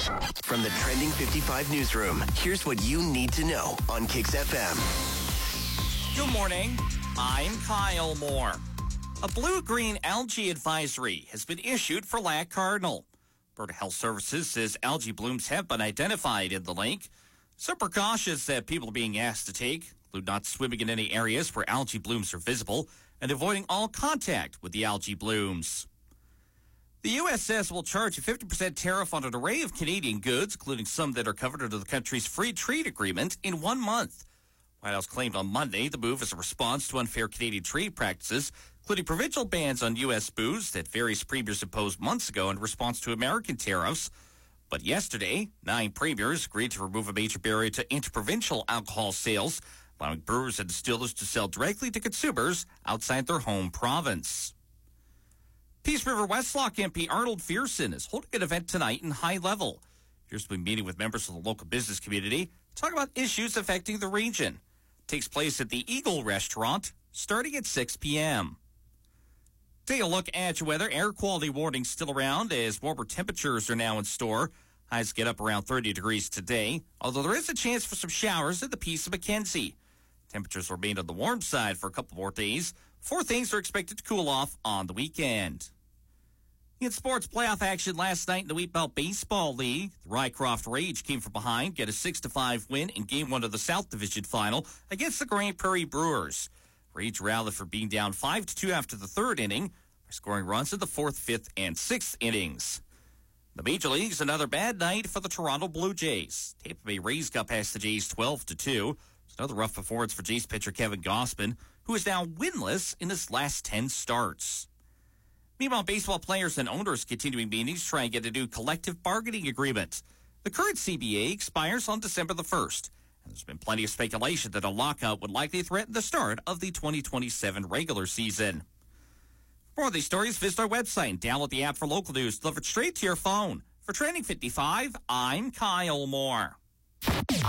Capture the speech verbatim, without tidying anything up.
From the Trending fifty-five newsroom, here's what you need to know on Kix F M. Good morning. I'm Kyle Moore. A blue-green algae advisory has been issued for Lac Cardinal. Bird Health Services says algae blooms have been identified in the lake. Some precautions that people are being asked to take include not swimming in any areas where algae blooms are visible and avoiding all contact with the algae blooms. The U S S will charge a fifty percent tariff on an array of Canadian goods, including some that are covered under the country's free trade agreement, in one month. White House claimed on Monday the move is a response to unfair Canadian trade practices, including provincial bans on U S booze that various premiers imposed months ago in response to American tariffs. But yesterday, nine premiers agreed to remove a major barrier to interprovincial alcohol sales, allowing brewers and distillers to sell directly to consumers outside their home province. Peace River Westlock M P Arnold Fearson is holding an event tonight in High Level. Fearson will be meeting with members of the local business community to talk about issues affecting the region. It takes place at the Eagle Restaurant starting at six p.m. Take a look at your weather. Air quality warnings still around as warmer temperatures are now in store. Highs get up around thirty degrees today, although there is a chance for some showers at the Peace of Mackenzie. Temperatures remain on the warm side for a couple more days before things are expected to cool off on the weekend. In sports playoff action last night in the Wheatbelt Baseball League, the Rycroft Rage came from behind, get a six to five win in Game one of the South Division Final against the Grand Prairie Brewers. Rage rallied for being down five to two after the third inning by scoring runs in the fourth, fifth, and sixth innings. The Major Leagues, another bad night for the Toronto Blue Jays. Tampa Bay Rays got past the Jays twelve to two. It's another rough performance for Jays pitcher Kevin Gausman, who is now winless in his last ten starts. Meanwhile, baseball players and owners continuing meetings to try and get a new collective bargaining agreement. The current C B A expires on December the first, and there's been plenty of speculation that a lockout would likely threaten the start of the twenty twenty-seven regular season. For more of these stories, visit our website and download the app for local news delivered straight to your phone. For Trending fifty-five, I'm Kyle Moore.